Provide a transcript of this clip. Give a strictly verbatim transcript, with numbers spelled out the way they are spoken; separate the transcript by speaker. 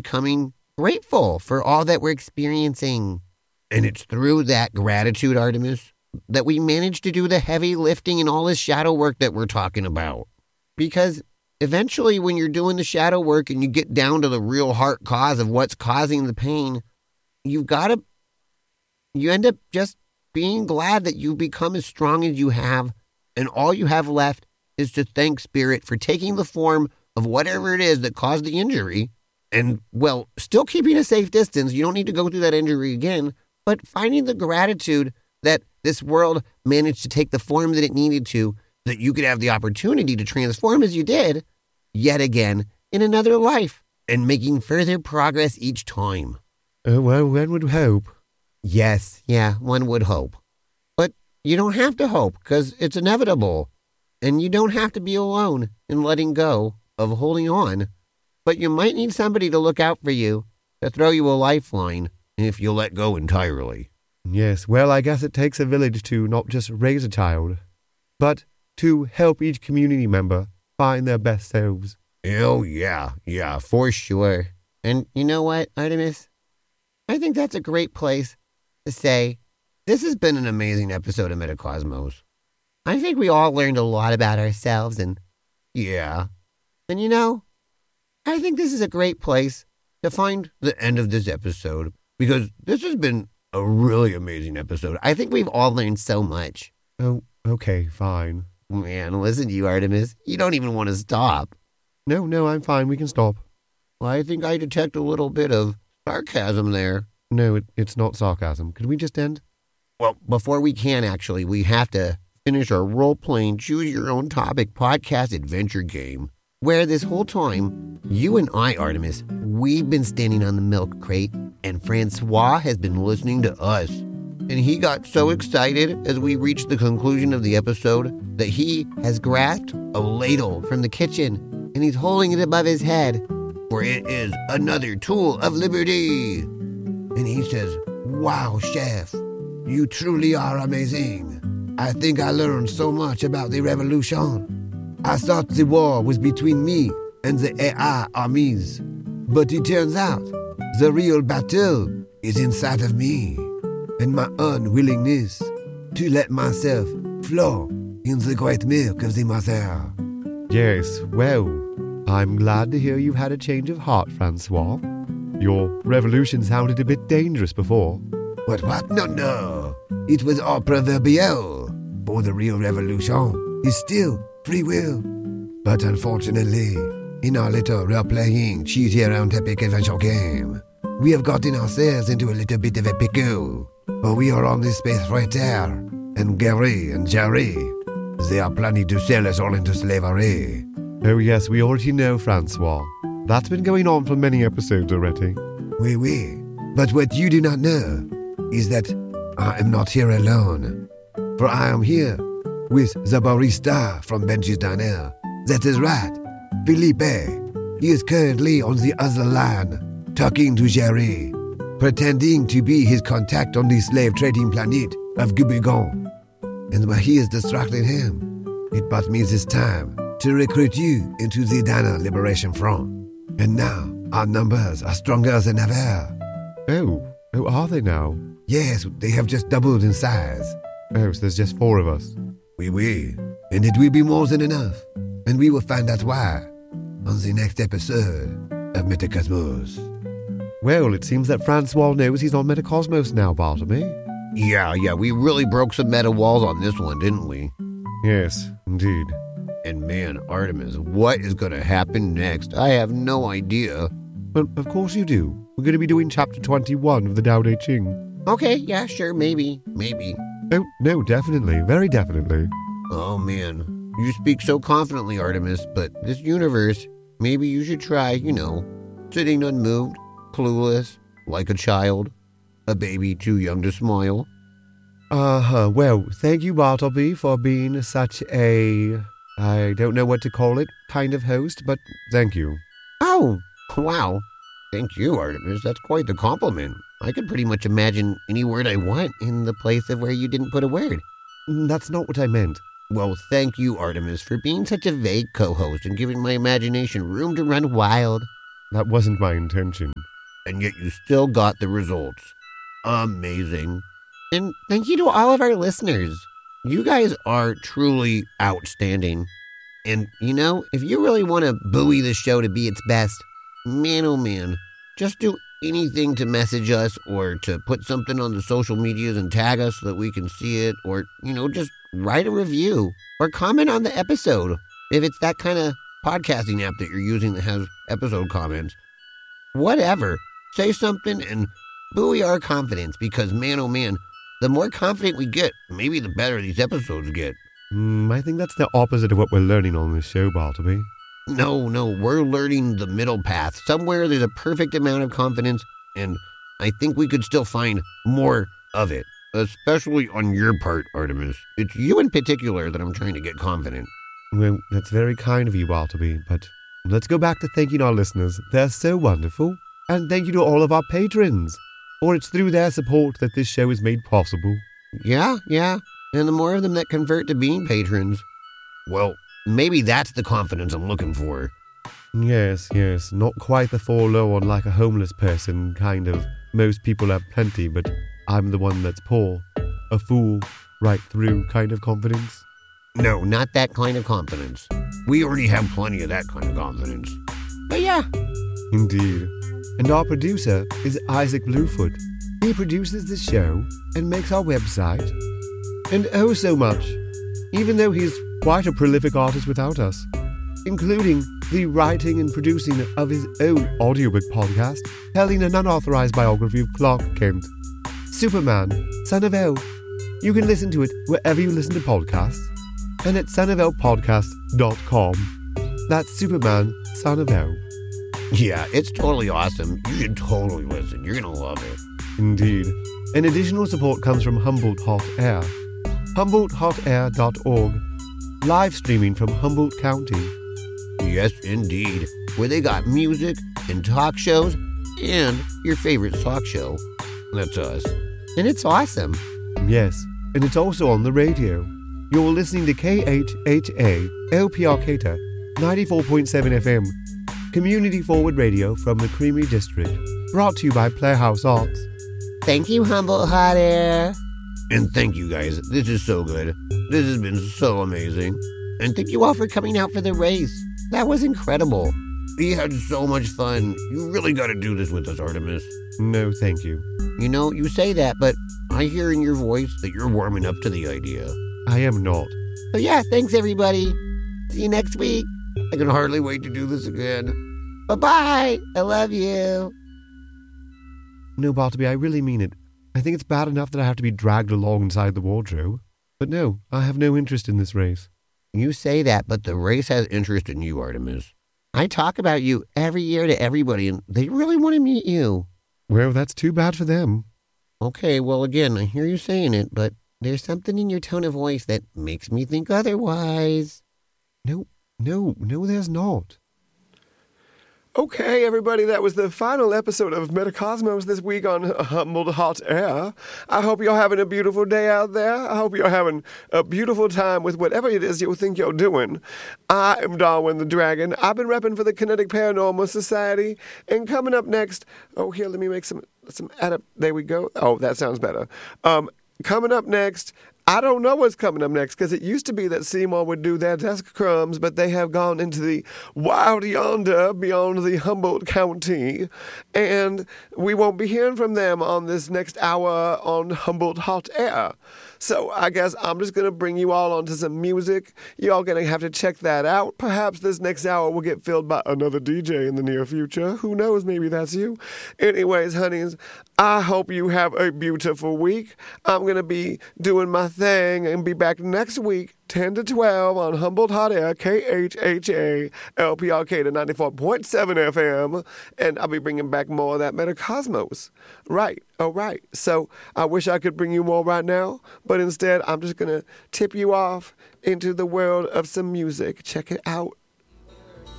Speaker 1: becoming grateful for all that we're experiencing. And it's through that gratitude, Artemis, that we manage to do the heavy lifting and all this shadow work that we're talking about. Because eventually when you're doing the shadow work and you get down to the real heart cause of what's causing the pain, you've got to, you end up just being glad that you've become as strong as you have. And all you have left is to thank Spirit for taking the form of whatever it is that caused the injury. And, well, still keeping a safe distance. You don't need to go through that injury again. But finding the gratitude that this world managed to take the form that it needed to, that you could have the opportunity to transform as you did, yet again, in another life, and making further progress each time.
Speaker 2: Oh, well, one would hope.
Speaker 1: Yes, yeah, one would hope. But you don't have to hope, because it's inevitable. And you don't have to be alone in letting go of holding on. But you might need somebody to look out for you, to throw you a lifeline, if you let go entirely.
Speaker 2: Yes, well, I guess it takes a village to not just raise a child, but to help each community member find their best selves.
Speaker 1: Oh, yeah, yeah, for sure. And you know what, Artemis? I think that's a great place to say, this has been an amazing episode of Metacosmos. I think we all learned a lot about ourselves, and yeah. And you know, I think this is a great place to find the end of this episode, because this has been a really amazing episode. I think we've all learned so much.
Speaker 2: Oh, okay, fine.
Speaker 1: Man, listen to you, Artemis. You don't even want to stop.
Speaker 2: No, no, I'm fine. We can stop.
Speaker 1: Well, I think I detect a little bit of sarcasm there.
Speaker 2: No, it, it's not sarcasm. Could we just end?
Speaker 1: Well, before we can, actually, we have to finish our role-playing, choose-your-own-topic podcast adventure game, where this whole time, you and I, Artemis, we've been standing on the milk crate, and Francois has been listening to us. And he got so excited as we reached the conclusion of the episode that he has grasped a ladle from the kitchen, and he's holding it above his head, for it is another tool of liberty. And he says, "Wow, chef, you truly are amazing. I think I learned so much about the revolution. I thought the war was between me and the A I armies, but it turns out the real battle is inside of me and my unwillingness to let myself flow in the great milk of the mother."
Speaker 2: Yes, well, I'm glad to hear you've had a change of heart, Francois. Your revolution sounded a bit dangerous before.
Speaker 1: What, what? No, no. It was all proverbial. For the real revolution is still free will. But unfortunately, in our little role-playing, choose-your-own epic adventure game, we have gotten ourselves into a little bit of a pickle. For we are on this space freighter, and Gary and Jerry, they are planning to sell us all into slavery.
Speaker 2: Oh yes, we already know, Francois. That's been going on for many episodes already.
Speaker 1: Oui, oui. But what you do not know is that I am not here alone. For I am here with the barista from Benji's Diner. That is right, Felipe. He is currently on the other line, talking to Jerry, pretending to be his contact on the slave trading planet of Gubigon. And while he is distracting him, it bought me this time to recruit you into the Diner Liberation Front. And now our numbers are stronger than ever.
Speaker 2: Oh, oh, are they now?
Speaker 1: Yes, they have just doubled in size.
Speaker 2: Oh, so there's just four of us.
Speaker 1: Oui, oui. And it will be more than enough. And we will find out why on the next episode of Metacosmos.
Speaker 2: Well, it seems that Francois knows he's on Metacosmos now, Bartleby.
Speaker 1: Yeah, yeah, we really broke some meta walls on this one, didn't we?
Speaker 2: Yes, indeed.
Speaker 1: And man, Artemis, what is going to happen next? I have no idea.
Speaker 2: Well, of course you do. We're going to be doing chapter twenty-one of the Tao Te Ching.
Speaker 1: Okay, yeah, sure, maybe, maybe.
Speaker 2: Oh, no, definitely, very definitely.
Speaker 1: Oh, man, you speak so confidently, Artemis, but this universe, maybe you should try, you know, sitting unmoved, clueless, like a child, a baby too young to smile.
Speaker 2: Uh-huh, well, thank you, Bartleby, for being such a, I don't know what to call it, kind of host, but thank you.
Speaker 1: Oh, wow. Thank you, Artemis. That's quite the compliment. I could pretty much imagine any word I want in the place of where you didn't put a word.
Speaker 2: That's not what I meant.
Speaker 1: Well, thank you, Artemis, for being such a vague co-host and giving my imagination room to run wild.
Speaker 2: That wasn't my intention.
Speaker 1: And yet you still got the results. Amazing. And thank you to all of our listeners. You guys are truly outstanding. And, you know, if you really want to buoy the show to be its best, man, oh man, just do anything to message us or to put something on the social medias and tag us so that we can see it, or, you know, just write a review or comment on the episode if it's that kind of podcasting app that you're using that has episode comments. Whatever. Say something and buoy our confidence, because, man, oh man, the more confident we get, maybe the better these episodes get.
Speaker 2: Mm, I think that's the opposite of what we're learning on this show, Bartleby.
Speaker 1: No, no, we're learning the middle path. Somewhere there's a perfect amount of confidence, and I think we could still find more of it, especially on your part, Artemis. It's you in particular that I'm trying to get confident.
Speaker 2: Well, that's very kind of you, Bartleby, but let's go back to thanking our listeners. They're so wonderful. And thank you to all of our patrons, for it's through their support that this show is made possible.
Speaker 1: Yeah, yeah, and the more of them that convert to being patrons, well, maybe that's the confidence I'm looking for.
Speaker 2: Yes, yes, not quite the forlorn like a homeless person kind of. Most people have plenty, but I'm the one that's poor. A fool right through kind of confidence.
Speaker 1: No, not that kind of confidence. We already have plenty of that kind of confidence. But yeah.
Speaker 2: Indeed. And our producer is Isaac Bluefoot. He produces this show and makes our website. And oh so much, even though he's quite a prolific artist without us, including the writing and producing of his own audiobook podcast, telling an unauthorized biography of Clark Kent, Superman, Son of El. You can listen to it wherever you listen to podcasts, and at son of el podcast dot com. That's Superman, Son of El.
Speaker 1: Yeah, it's totally awesome. You should totally listen. You're going to love it.
Speaker 2: Indeed. And additional support comes from Humboldt Hot Air. humboldt hot air dot org. Live streaming from Humboldt County.
Speaker 1: Yes, indeed. Where they got music and talk shows and your favorite talk show. That's us. And it's awesome.
Speaker 2: Yes, and it's also on the radio. You're listening to K H H A L P Arcata ninety-four point seven F M. Community Forward Radio from the Creamy District, brought to you by Playhouse Arts.
Speaker 1: Thank you, Humboldt Hot Air. And thank you, guys. This is so good. This has been so amazing. And thank you all for coming out for the race. That was incredible. We had so much fun. You really got to do this with us, Artemis.
Speaker 2: No, thank you.
Speaker 1: You know, you say that, but I hear in your voice that you're warming up to the idea.
Speaker 2: I am not.
Speaker 1: So yeah, thanks, everybody. See you next week. I can hardly wait to do this again. Bye-bye. I love you.
Speaker 2: No, Bartleby, I really mean it. I think it's bad enough that I have to be dragged along inside the wardrobe. But no, I have no interest in this race.
Speaker 1: You say that, but the race has interest in you, Artemis. I talk about you every year to everybody, and they really want to meet you.
Speaker 2: Well, that's too bad for them.
Speaker 1: Okay, well, again, I hear you saying it, but there's something in your tone of voice that makes me think otherwise.
Speaker 2: No, no, no, there's not.
Speaker 3: Okay, everybody, that was the final episode of Metacosmos this week on Humboldt Hot Air. I hope you're having a beautiful day out there. I hope you're having a beautiful time with whatever it is you think you're doing. I am Darwin the Dragon. I've been repping for the Kinetic Paranormal Society. And coming up next, oh, here, let me make some, some adapt. There we go. Oh, that sounds better. Um, coming up next, I don't know what's coming up next, because it used to be that Seymour would do their desk crumbs, but they have gone into the wild yonder beyond the Humboldt County, and we won't be hearing from them on this next hour on Humboldt Hot Air. So I guess I'm just going to bring you all onto some music. Y'all going to have to check that out. Perhaps this next hour will get filled by another D J in the near future. Who knows? Maybe that's you. Anyways, honeys, I hope you have a beautiful week. I'm going to be doing my thing and be back next week, ten to twelve on Humboldt Hot Air, K H H A, L P Arcata ninety-four point seven F M, and I'll be bringing back more of that Metacosmos. Right, all right. So I wish I could bring you more right now, but instead I'm just going to tip you off into the world of some music. Check it out.